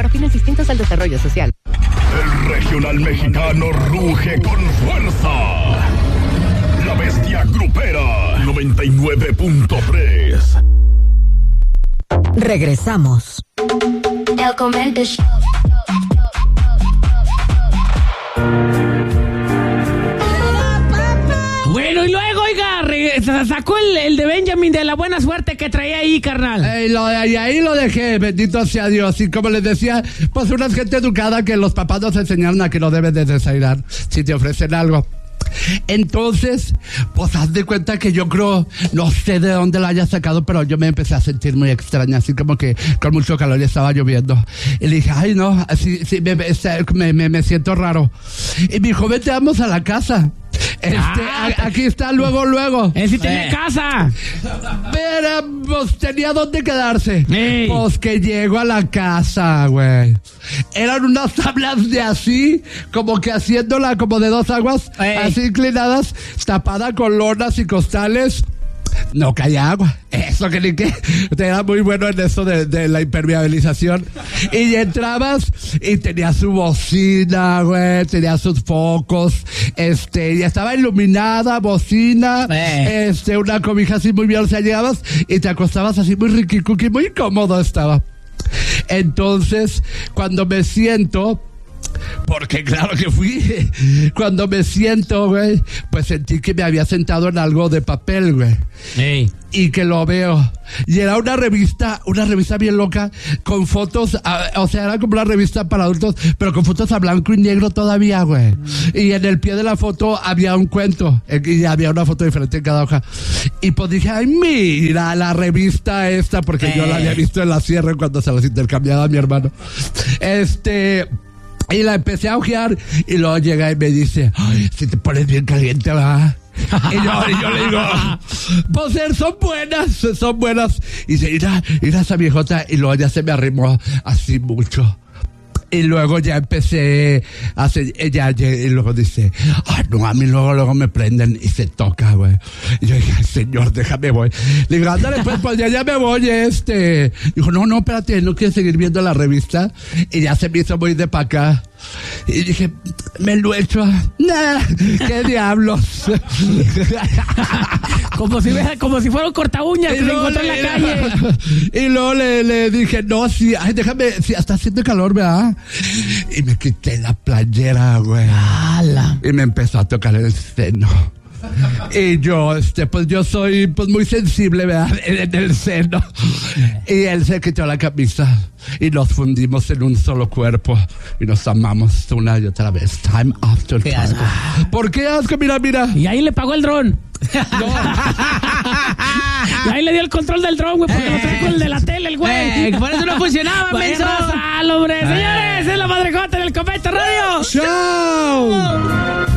fines distintos al desarrollo social. El regional mexicano ruge con fuerza. La bestia grupera 99.3. Regresamos. El Comente Show. Bueno, y luego, oiga, sacó el de Benjamin de la buena suerte que traía ahí, carnal. Y ahí lo dejé, bendito sea Dios. Y como les decía, pues una gente educada que los papás nos enseñaron a que no debes de desairar si te ofrecen algo. Entonces, pues haz de cuenta que yo creo, no sé de dónde la haya sacado, pero yo me empecé a sentir muy extraña, así como que con mucho calor y estaba lloviendo. Y le dije, ay no, así me siento raro. Y me dijo, vete, vamos a la casa. Aquí está, luego. Él sí tenía casa. Pero, pues, tenía dónde quedarse. Ey. Pues que llego a la casa, güey. Eran unas tablas de así, como que haciéndola como de dos aguas, así inclinadas, tapada con lonas y costales. No caía agua. Eso que ni que. Era muy bueno en eso de la impermeabilización. Y entrabas y tenía su bocina, güey. Tenía sus focos. Y estaba iluminada, bocina. Una cobija así muy bien. O sea, llegabas y te acostabas así muy riquicuqui, muy cómodo estaba. Entonces, cuando me siento, porque claro que fui, cuando me siento, güey, pues sentí que me había sentado en algo de papel, güey. Ey. Y que lo veo. Y era una revista bien loca, con fotos, o sea, era como una revista para adultos, pero con fotos a blanco y negro todavía, güey. Y en el pie de la foto había un cuento, y había una foto diferente en cada hoja. Y pues dije, ay, mira la revista esta, porque yo la había visto en la sierra cuando se las intercambiaba a mi hermano. Y la empecé a ojear, y luego llega y me dice, ay, si te pones bien caliente, ¿verdad? Y yo le digo, pues son buenas. Y dice, mira esa viejota, y luego ya se me arrimó así mucho. Y luego ya empecé a hacer, y luego dice, ay, no, a mí luego me prenden y se toca, güey. Y yo dije, ay, señor, déjame voy. Le digo, ándale, pues ya me voy, Dijo, no, espérate, ¿no quieres seguir viendo la revista? Y ya se me hizo muy de pa' acá. Y dije, me lo he hecho. Nah, qué diablos. Como si fuera un corta uñas que se encontró en la calle. Y luego le dije, no, sí, ay, déjame, sí, está haciendo calor, ¿verdad? Y me quité la playera, güey. Y me empezó a tocar el seno. Y yo, pues yo soy pues muy sensible, ¿verdad? En el seno. Y él se quitó la camisa y nos fundimos en un solo cuerpo y nos amamos una y otra vez. Time after time. ¿Por qué asco? Mira. Y ahí le pagó el dron. No. Y ahí le dio el control del dron, güey, porque lo trae con el de la tele, el güey. Por eso no funcionaba, menso. Hombre. Señores, es la Madrecota en el Cometa Radio. ¡Chao!